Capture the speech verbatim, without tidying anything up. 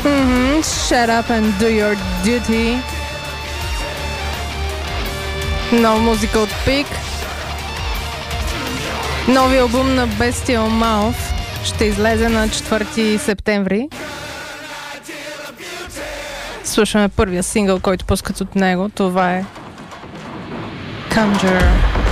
Mm-hmm. Shut up and do your duty. Нова музика от Пик. Нови албум на Bestial Mouth ще излезе на четвърти септември. Слушаме първия сингъл, който пускат от него. Това е Conjure.